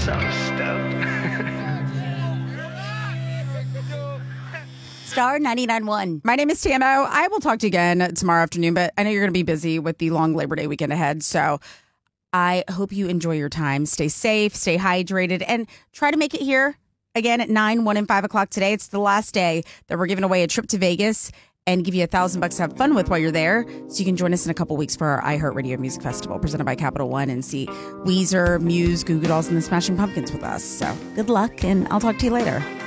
So stoked. Star 99.1. My name is Tamo. I will talk to you again tomorrow afternoon, but I know you're going to be busy with the long Labor Day weekend ahead. So I hope you enjoy your time. Stay safe, stay hydrated, and try to make it here again at 9, 1, and 5 o'clock today. It's the last day that we're giving away a trip to Vegas and give you $1,000 to have fun with while you're there. So you can join us in a couple weeks for our iHeartRadio Music Festival presented by Capital One and see Weezer, Muse, Goo Goo Dolls, and the Smashing Pumpkins with us. So good luck, and I'll talk to you later.